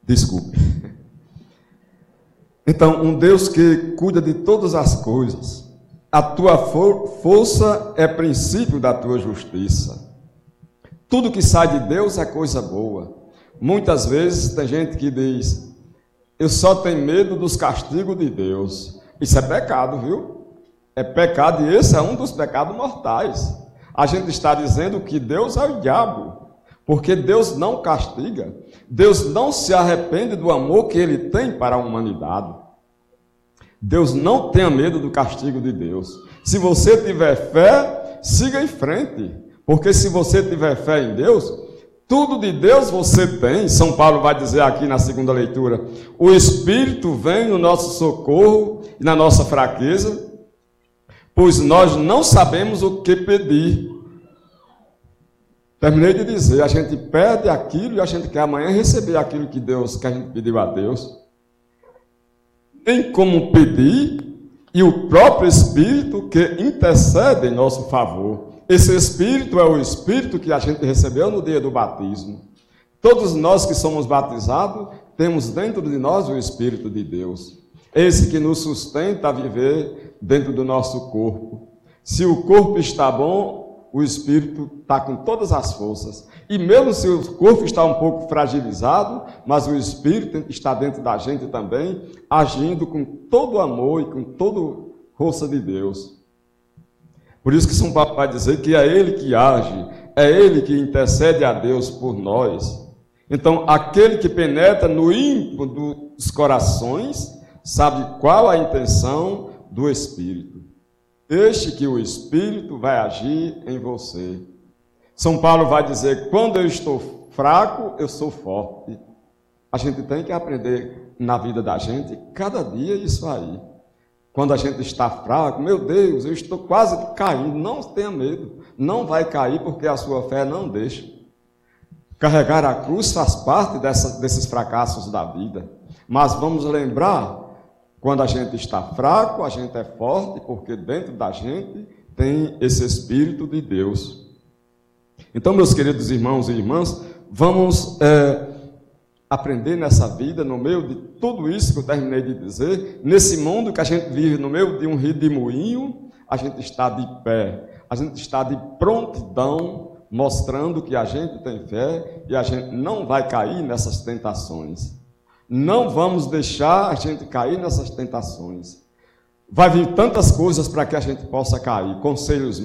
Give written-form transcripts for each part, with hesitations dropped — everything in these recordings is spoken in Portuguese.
Desculpe. Então, um Deus que cuida de todas as coisas. A tua força é princípio da tua justiça. Tudo que sai de Deus é coisa boa. Muitas vezes tem gente que diz: eu só tenho medo dos castigos de Deus. Isso é pecado, viu? É pecado, e esse é um dos pecados mortais. A gente está dizendo que Deus é o diabo, porque Deus não castiga. Deus não se arrepende do amor que Ele tem para a humanidade. Deus não tenha medo do castigo de Deus. Se você tiver fé, siga em frente, porque se você tiver fé em Deus, tudo de Deus você tem. São Paulo vai dizer aqui na segunda leitura: o Espírito vem no nosso socorro e na nossa fraqueza, pois nós não sabemos o que pedir. Terminei de dizer, a gente pede aquilo e a gente quer amanhã receber aquilo que a gente pediu a Deus. Tem como pedir, e o próprio Espírito que intercede em nosso favor. Esse Espírito é o Espírito que a gente recebeu no dia do batismo. Todos nós que somos batizados, temos dentro de nós o Espírito de Deus. Esse que nos sustenta a viver dentro do nosso corpo. Se o corpo está bom, o Espírito está com todas as forças. E mesmo se o corpo está um pouco fragilizado, mas o Espírito está dentro da gente também, agindo com todo o amor e com toda a força de Deus. Por isso que São Paulo vai dizer que é Ele que age, é Ele que intercede a Deus por nós. Então, aquele que penetra no íntimo dos corações, sabe qual a intenção do Espírito. Deixe que o Espírito vai agir em você. São Paulo vai dizer: quando eu estou fraco, eu sou forte. A gente tem que aprender na vida da gente, cada dia, isso aí. Quando a gente está fraco, meu Deus, eu estou quase caindo. Não tenha medo, não vai cair, porque a sua fé não deixa. Carregar a cruz faz parte desses fracassos da vida. Mas vamos lembrar, quando a gente está fraco, a gente é forte, porque dentro da gente tem esse Espírito de Deus. Então, meus queridos irmãos e irmãs, vamos aprender nessa vida, no meio de tudo isso que eu terminei de dizer, nesse mundo que a gente vive no meio de um redemoinho, a gente está de pé, a gente está de prontidão, mostrando que a gente tem fé e a gente não vai cair nessas tentações. Não vamos deixar a gente cair nessas tentações. Vai vir tantas coisas para que a gente possa cair. Conselhos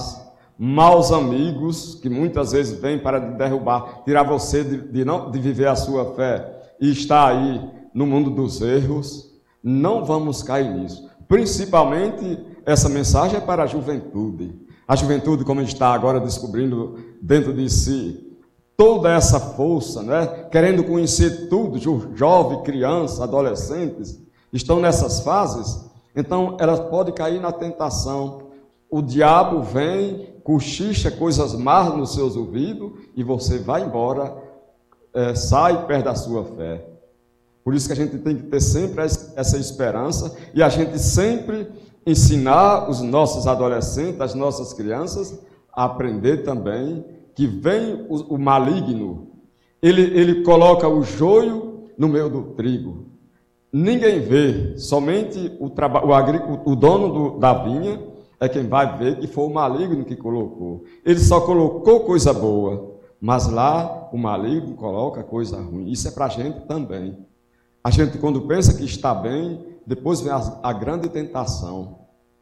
maus amigos, que muitas vezes vêm para derrubar, tirar você de viver a sua fé e estar aí no mundo dos erros. Não vamos cair nisso. Principalmente, essa mensagem é para a juventude. A juventude, como está agora descobrindo dentro de si toda essa força, né? Querendo conhecer tudo, jovem, criança, adolescentes, estão nessas fases, então elas podem cair na tentação. O diabo vem, cochicha coisas más nos seus ouvidos e você vai embora, sai perto da sua fé. Por isso que a gente tem que ter sempre essa esperança e a gente sempre ensinar os nossos adolescentes, as nossas crianças, a aprender também que vem o maligno, ele coloca o joio no meio do trigo. Ninguém vê, somente o dono da vinha é quem vai ver que foi o maligno que colocou. Ele só colocou coisa boa, mas lá o maligno coloca coisa ruim. Isso é para a gente também. A gente, quando pensa que está bem, depois vem a grande tentação.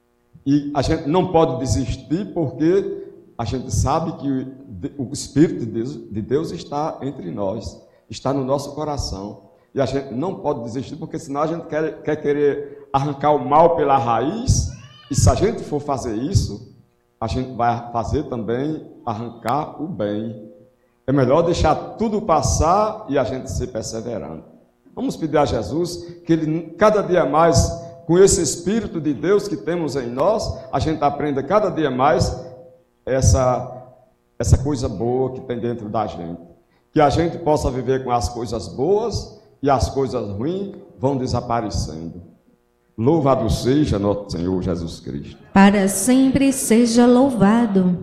E a gente não pode desistir, porque a gente sabe que o Espírito de Deus está entre nós, está no nosso coração. E a gente não pode desistir, porque senão a gente quer querer arrancar o mal pela raiz. E se a gente for fazer isso, a gente vai fazer também arrancar o bem. É melhor deixar tudo passar e a gente ser perseverante. Vamos pedir a Jesus que Ele, cada dia mais, com esse Espírito de Deus que temos em nós, a gente aprenda cada dia mais essa coisa boa que tem dentro da gente. Que a gente possa viver com as coisas boas e as coisas ruins vão desaparecendo. Louvado seja nosso Senhor Jesus Cristo. Para sempre seja louvado.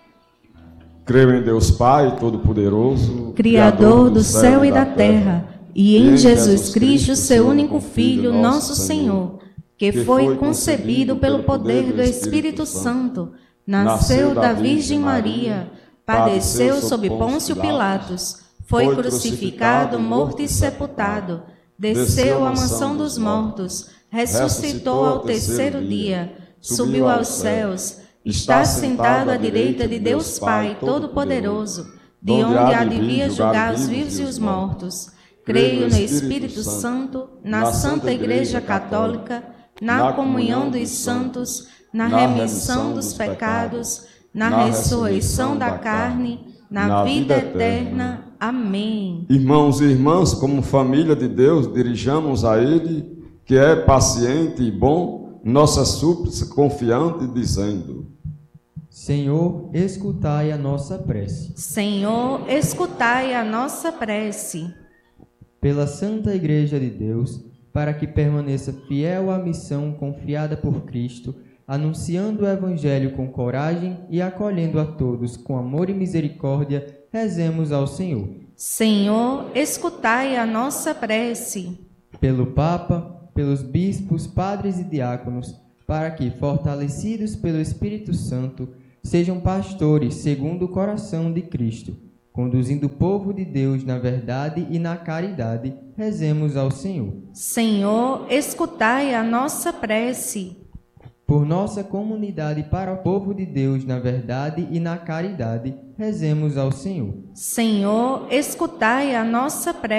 Creio em Deus Pai Todo-Poderoso, Criador do céu e da terra, e em Jesus Cristo, seu único Filho, nosso Senhor, que foi concebido pelo poder do Espírito Santo, nasceu da Virgem Maria, padeceu sob Pôncio Pilatos, foi crucificado, morto e sepultado, desceu à mansão dos mortos, ressuscitou ao terceiro dia, subiu aos céus, está sentado à direita de Deus Pai Todo-Poderoso, de onde há de vir julgar os vivos e os mortos. Creio no Espírito Santo, na Santa Igreja Católica, na comunhão dos santos, na remissão dos pecados, na ressurreição da carne, na vida eterna. Amém. Irmãos e irmãs, como família de Deus, dirijamos a Ele, que é paciente e bom, nossa súplica confiante, dizendo: Senhor, escutai a nossa prece. Senhor, escutai a nossa prece. Pela Santa Igreja de Deus, para que permaneça fiel à missão confiada por Cristo, anunciando o Evangelho com coragem e acolhendo a todos com amor e misericórdia, rezemos ao Senhor. Senhor, escutai a nossa prece. Pelo Papa, pelos bispos, padres e diáconos, para que, fortalecidos pelo Espírito Santo, sejam pastores segundo o coração de Cristo, conduzindo o povo de Deus na verdade e na caridade, rezemos ao Senhor. Senhor, escutai a nossa prece. Por nossa comunidade para o povo de Deus na verdade e na caridade, rezemos ao Senhor. Senhor, escutai a nossa prece.